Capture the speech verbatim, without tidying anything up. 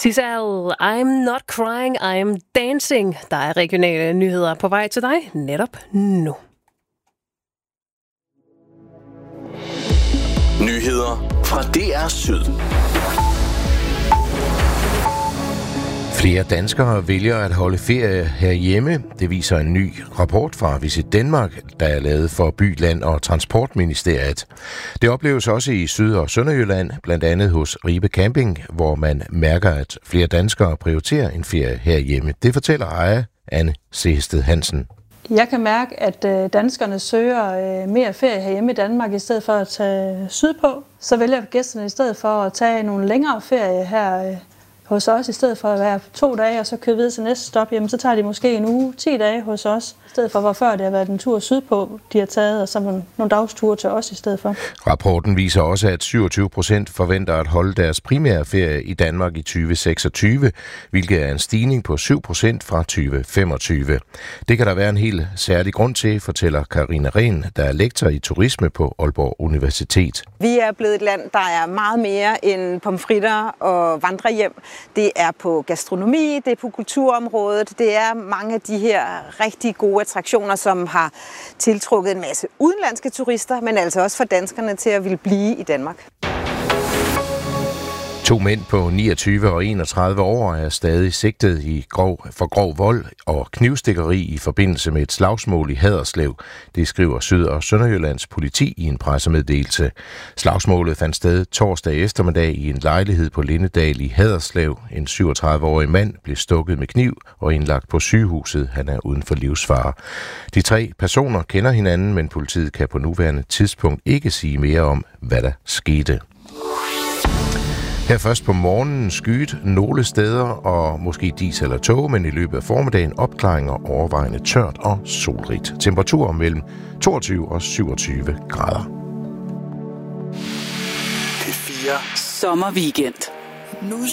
Sissel, I'm not crying, I'm dancing. Der er regionale nyheder på vej til dig netop nu. Nyheder fra D R Syd. Flere danskere vælger at holde ferie herhjemme. Det viser en ny rapport fra Visit Danmark, der er lavet for By, Land og Transportministeriet. Det opleves også i Syd- og Sønderjylland, blandt andet hos Ribe Camping, hvor man mærker, at flere danskere prioriterer en ferie herhjemme. Det fortæller ejer Anne Sehested Hansen. Jeg kan mærke, at danskerne søger mere ferie herhjemme i Danmark, i stedet for at tage sydpå. Så vælger gæsterne i stedet for at tage nogle længere ferie her hos os, i stedet for at være to dage og så køre videre til næste stop, jamen, så tager de måske en uge, ti dage hos os, i stedet for hvor før det har været en tur sydpå, de har taget, og så nogle, nogle dagsture til os i stedet for. Rapporten viser også, at syvogtyve procent forventer at holde deres primære ferie i Danmark i tyve seksogtyve, hvilket er en stigning på syv procent fra tyve femogtyve. Det kan der være en helt særlig grund til, fortæller Karina Rehn, der er lektor i turisme på Aalborg Universitet. Vi er blevet et land, der er meget mere end pomfritter og vandrehjem. Det er på gastronomi, det er på kulturområdet, det er mange af de her rigtig gode attraktioner, som har tiltrukket en masse udenlandske turister, men altså også for danskerne til at ville blive i Danmark. To mænd på niogtyve og enogtredive år er stadig sigtet i grov, for grov vold og knivstikkeri i forbindelse med et slagsmål i Haderslev. Det skriver Syd- og Sønderjyllands politi i en pressemeddelelse. Slagsmålet fandt sted torsdag eftermiddag i en lejlighed på Lindedal i Haderslev. En syvogtredive-årig mand blev stukket med kniv og indlagt på sygehuset. Han er uden for livsfare. De tre personer kender hinanden, men politiet kan på nuværende tidspunkt ikke sige mere om, hvad der skete. Her først på morgenen skyet nogle steder og måske dis eller tåge, men i løbet af formiddagen opklaringer overvejende tørt og solrigt. Temperaturer mellem toogtyve og syvogtyve grader. P fire Sommerweekend. Nu